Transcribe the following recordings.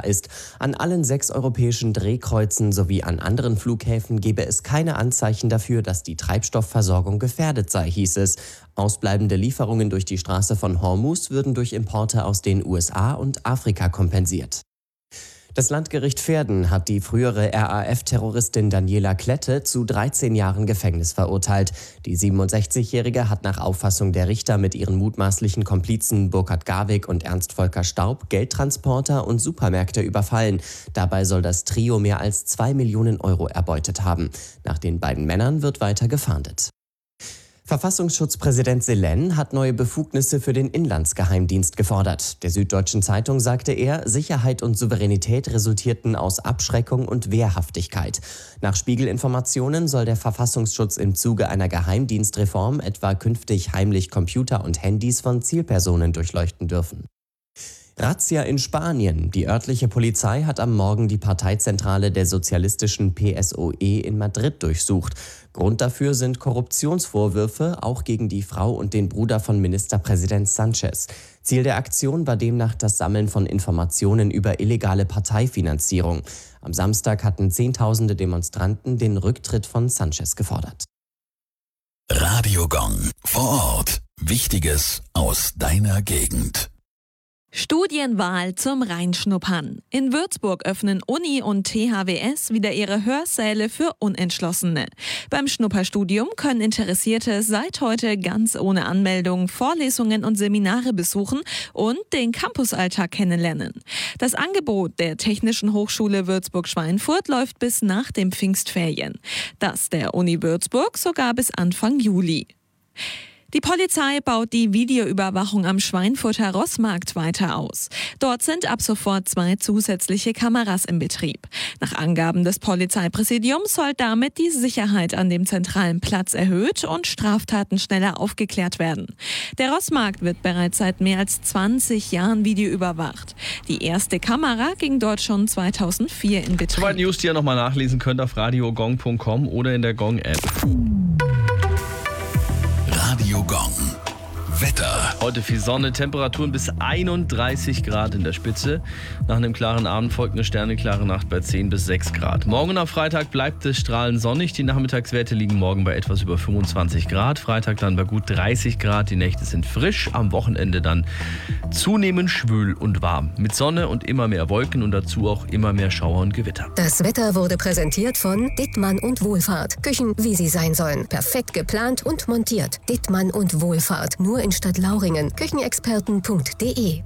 ist. An allen 6 europäischen Drehkreuzen sowie an anderen Flughäfen gebe es keine Anzeichen dafür, dass die Treibstoffversorgung gefährdet sei, hieß es. Ausbleibende Lieferungen durch die Straße von Hormuz würden durch Importe aus den USA und Afrika kompensiert. Das Landgericht Verden hat die frühere RAF-Terroristin Daniela Klette zu 13 Jahren Gefängnis verurteilt. Die 67-Jährige hat nach Auffassung der Richter mit ihren mutmaßlichen Komplizen Burkhard Garwig und Ernst Volker Staub Geldtransporter und Supermärkte überfallen. Dabei soll das Trio mehr als 2 Millionen Euro erbeutet haben. Nach den beiden Männern wird weiter gefahndet. Verfassungsschutzpräsident Selen hat neue Befugnisse für den Inlandsgeheimdienst gefordert. Der Süddeutschen Zeitung sagte er, Sicherheit und Souveränität resultierten aus Abschreckung und Wehrhaftigkeit. Nach Spiegel-Informationen soll der Verfassungsschutz im Zuge einer Geheimdienstreform etwa künftig heimlich Computer und Handys von Zielpersonen durchleuchten dürfen. Razzia in Spanien. Die örtliche Polizei hat am Morgen die Parteizentrale der sozialistischen PSOE in Madrid durchsucht. Grund dafür sind Korruptionsvorwürfe, auch gegen die Frau und den Bruder von Ministerpräsident Sánchez. Ziel der Aktion war demnach das Sammeln von Informationen über illegale Parteifinanzierung. Am Samstag hatten Zehntausende Demonstranten den Rücktritt von Sánchez gefordert. Radio Gong. Vor Ort. Wichtiges aus deiner Gegend. Studienwahl zum Reinschnuppern. In Würzburg öffnen Uni und THWS wieder ihre Hörsäle für Unentschlossene. Beim Schnupperstudium können Interessierte seit heute ganz ohne Anmeldung Vorlesungen und Seminare besuchen und den Campusalltag kennenlernen. Das Angebot der Technischen Hochschule Würzburg-Schweinfurt läuft bis nach den Pfingstferien. Das der Uni Würzburg sogar bis Anfang Juli. Die Polizei baut die Videoüberwachung am Schweinfurter Rossmarkt weiter aus. Dort sind ab sofort 2 zusätzliche Kameras im Betrieb. Nach Angaben des Polizeipräsidiums soll damit die Sicherheit an dem zentralen Platz erhöht und Straftaten schneller aufgeklärt werden. Der Rossmarkt wird bereits seit mehr als 20 Jahren videoüberwacht. Die erste Kamera ging dort schon 2004 in Betrieb. Soweit News, die ihr nochmal nachlesen könnt auf radiogong.com oder in der Gong-App. Radio Gong. Wetter. Heute viel Sonne, Temperaturen bis 31 Grad in der Spitze. Nach einem klaren Abend folgt eine sterneklare Nacht bei 10 bis 6 Grad. Morgen am Freitag bleibt es strahlend sonnig. Die Nachmittagswerte liegen morgen bei etwas über 25 Grad. Freitag dann bei gut 30 Grad. Die Nächte sind frisch. Am Wochenende dann zunehmend schwül und warm. Mit Sonne und immer mehr Wolken und dazu auch immer mehr Schauer und Gewitter. Das Wetter wurde präsentiert von Dittmann und Wohlfahrt. Küchen, wie sie sein sollen. Perfekt geplant und montiert. Dittmann und Wohlfahrt. Nur in Stadtlauringen. Küchenexperten.de.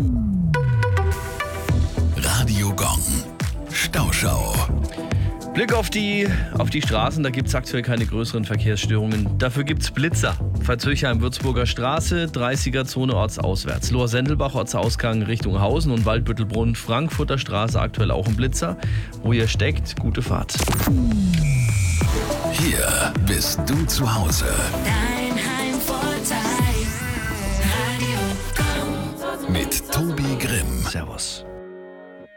Radio Gong. Stauschau. Blick auf die Straßen, da gibt es aktuell keine größeren Verkehrsstörungen. Dafür gibt es Blitzer. Veitshöchheim-Würzburger Straße, 30er-Zone ortsauswärts. Lohr-Sendelbach, Ortsausgang Richtung Hausen und Waldbüttelbrunn, Frankfurter Straße, aktuell auch ein Blitzer. Wo ihr steckt, gute Fahrt. Hier bist du zu Hause. Dein Heimvorteil. Radio Gong. Mit Tobi Grimm. Servus.